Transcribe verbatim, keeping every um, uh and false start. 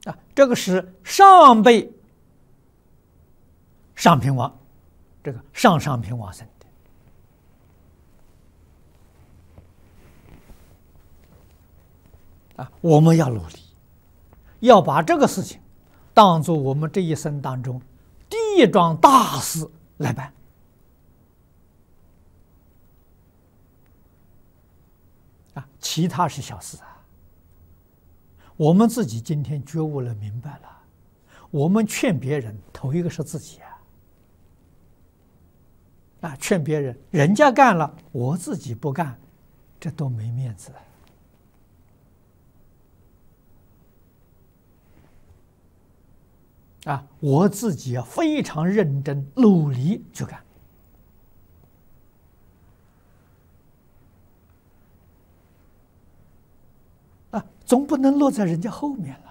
啊，这个是上辈上品往，这个上上品往生的啊，我们要努力，要把这个事情当做我们这一生当中第一桩大事来办。啊，其他是小事啊。我们自己今天觉悟了、明白了，我们劝别人，头一个是自己啊。啊，劝别人，人家干了，我自己不干，这多没面子啊！啊，我自己要非常认真、努力去干。啊，总不能落在人家后面了。